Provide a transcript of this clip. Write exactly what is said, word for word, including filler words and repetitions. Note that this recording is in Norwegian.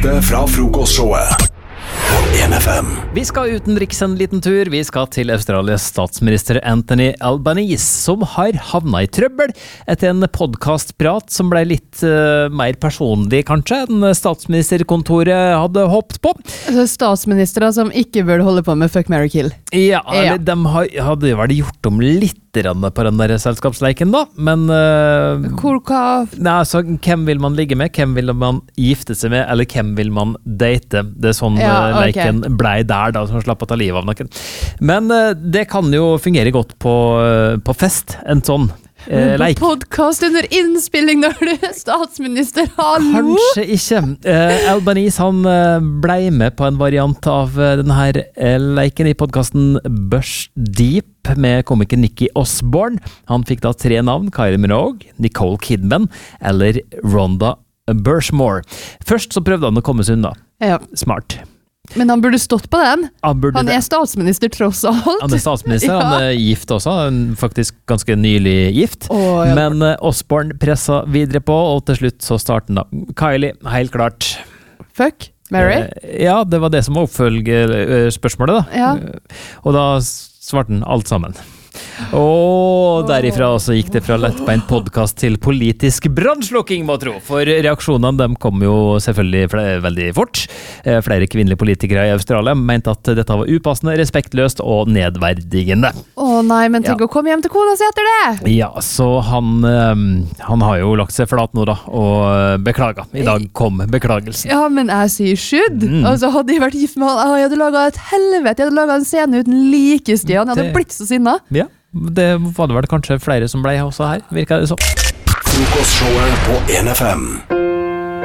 Direkte fra frokostshowet på en F M. Vi skal utenriks en liten tur. Vi skal til Australias statsminister Anthony Albanese, som har havnet i trøbbel etter en podcastprat som ble litt uh, mer personlig, kanskje, enn statsministerkontoret hadde håpet på. Altså statsministere som ikke burde holde på med fuck, marry, kill. Ja, eller Ja. de har, hadde vel gjort om litt på den der selskapsleiken da, men uh, Hvor, hva? nei, altså, hvem vil man ligge med, hvem vil man gifte seg med, eller hvem vil man date? Det er sånn Ja, uh, ok. leiken blei der da, som slapp å ta livet av noen. Men uh, det kan jo fungere godt på, uh, på fest, en sånn uh, leik. Podcast under innspilling når du er statsminister, hallo? Kanskje ikke. Uh, Albanese han uh, blei med på en variant av uh, denne her uh, leiken i podcasten Bush Deep med komiker Nicky Osborne. Han fikk da tre navn: Kylie Minogue, Nicole Kidman eller Rhonda Burchmore. Først så prøvde han å komme seg unna. Ja. Smart. Men han burde stått på den. Han, burde Han er statsminister tross alt. Han er statsminister, Ja. han er gift også, han er faktisk ganske nylig gift. Å, ja. Men uh, Osborne pressa videre på, og til slutt så starten da. Kylie, helt klart. Fuck, marry? Eh, Ja, det var det som var oppfølgerspørsmålet da. Ja. Eh, Og da svarte han alt sammen. Og derifra også gikk det fra lettbeint podcast til politisk brannslukking, må tro. For reaksjonene dem kom jo selvfølgelig fle- veldig fort. Eh, Flere kvinnelige politikere i Australia mente at dette var upassende, respektløst og nedverdigende. Å nei, men tenk Ja. å komme hjem til kona si etter det! Ja, så han, eh, han har jo lagt seg flat nå da, og beklaga. I dag kom beklagelsen. Ja, men jeg sier skydd. Mm. Altså, hadde jeg vært gift med han, jeg hadde laget et helvete, jeg hadde laget en scene uten like, Stian. Jeg hadde Det- blitt så sinna. Ja, det var det vel kanskje flere som ble også her, virker det som. Frokostshowet på en F M.